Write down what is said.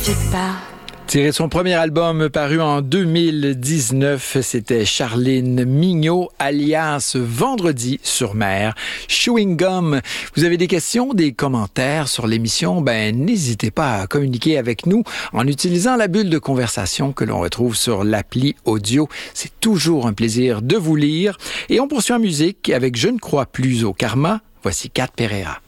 pas. Tiré de son premier album paru en 2019, c'était Charline Mignot, alias Vendredi sur mer, Chewing Gum. Vous avez des questions, des commentaires sur l'émission? N'hésitez pas à communiquer avec nous en utilisant la bulle de conversation que l'on retrouve sur l'appli audio. C'est toujours un plaisir de vous lire. Et on poursuit en musique avec Je ne crois plus au karma. Voici Kat Pereira.